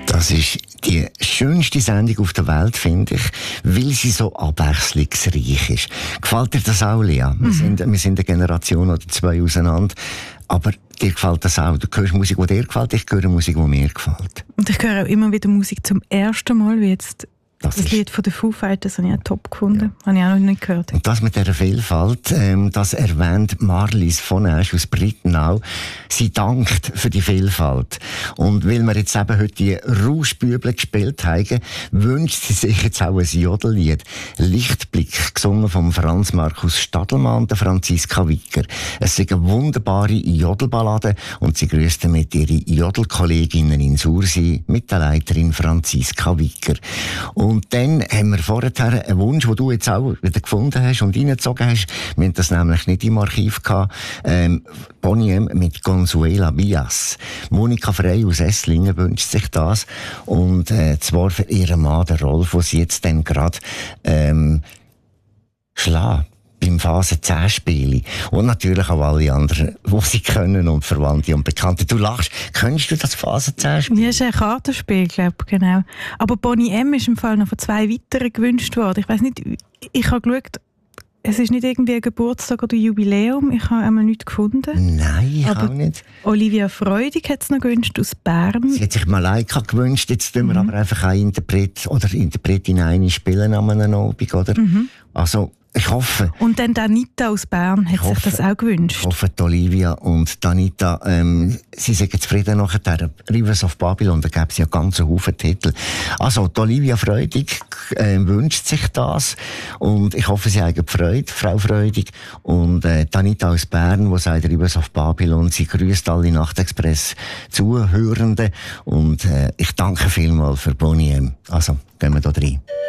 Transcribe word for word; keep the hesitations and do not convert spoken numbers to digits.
Das ist die schönste Sendung auf der Welt, finde ich, weil sie so abwechslungsreich ist. Gefällt dir das auch, Lea? Wir, mhm. sind, wir sind eine Generation oder zwei auseinander. Aber dir gefällt das auch. Du hörst Musik, die dir gefällt, ich höre Musik, die mir gefällt. Und ich höre auch immer wieder Musik zum ersten Mal, wie jetzt das, das Lied von den Foo Fighters, habe ich auch top gefunden. Ja. Habe ich auch noch nicht gehört. Und das mit dieser Vielfalt, ähm, das erwähnt Marlies von Asch aus Brittenau. Sie dankt für die Vielfalt. Und weil wir jetzt eben heute die Rauschbüble gespielt haben, wünscht sie sich jetzt auch ein Jodellied. Lichtblick, gesungen von Franz Markus Stadelmann und Franziska Wicker. Es ist eine wunderbare Jodelballade und sie grüßt damit ihre Jodelkolleginnen in Sursee mit der Leiterin Franziska Wicker. Und Und dann haben wir vorher einen Wunsch, den du jetzt auch wieder gefunden hast und reingezogen hast. Wir haben das nämlich nicht im Archiv gehabt. Ähm, Boney M. mit Consuela Bias. Monika Frey aus Esslingen wünscht sich das. Und äh, zwar für ihren Mann, den Rolf, den sie jetzt dann gerade ähm, schlägt. Beim Phase zehn Spiele. Und natürlich auch alle anderen, die sie können und Verwandte und Bekannte. Du lachst. Kennst du das Phase zehn Spiel? Ja, das ist ein Kartenspiel, glaube ich, genau. Aber Boney M. ist im Fall noch von zwei weiteren gewünscht worden. Ich weiss nicht, ich habe geschaut, es ist nicht irgendwie ein Geburtstag oder Jubiläum. Ich habe einmal nichts gefunden. Nein, ich aber auch nicht. Olivia Freudig hat es noch gewünscht aus Bern. Sie hat sich Malaika gewünscht. Jetzt tun wir mhm. aber einfach einen Interpret oder Interpretin eine spielen an einem Abend, oder? Mhm. Also, ich hoffe. Und dann Danita aus Bern hat sich das auch gewünscht. Ich hoffe, die Olivia und Danita, ähm, sie sind zufrieden nachher. Rivers of Babylon, da gäbe es ja ganz einen Haufen Titel. Also, die Olivia Freudig äh, wünscht sich das. Und ich hoffe, sie haben Freude, Frau Freudig. Und äh, Danita aus Bern, die sagt Rivers of Babylon, sie grüßt alle Nachtexpress Zuhörenden. Und äh, ich danke vielmals für Boney M. Also, gehen wir da rein.